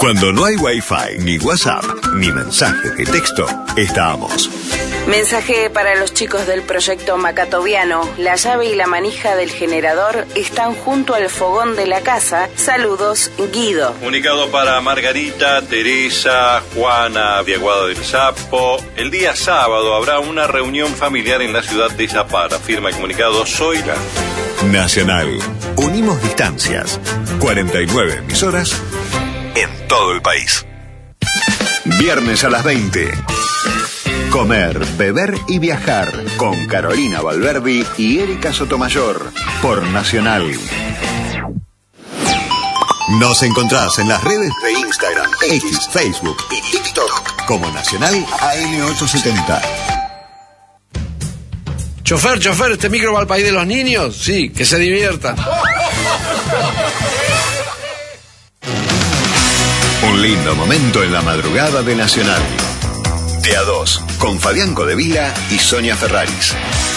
Cuando no hay Wi-Fi, ni WhatsApp, ni mensaje de texto, estamos. Mensaje para los chicos del proyecto Macatoviano. La llave y la manija del generador están junto al fogón de la casa. Saludos, Guido. Comunicado para Margarita, Teresa, Juana, de Aguada del Sapo. El día sábado habrá una reunión familiar en la ciudad de Zapara. Firma el comunicado Zoila. Nacional. Unimos distancias. 49 emisoras en todo el país. Viernes a las 20. Comer, beber y viajar con Carolina Valverdi y Erika Sotomayor por Nacional. Nos encontrás en las redes de Instagram, X, Facebook y TikTok como Nacional AM870. Chofer, ¿este micro va al país de los niños? Sí, que se diviertan. Un lindo momento en la madrugada de Nacional. De A2, con Fabián Codevila y Sonia Ferraris.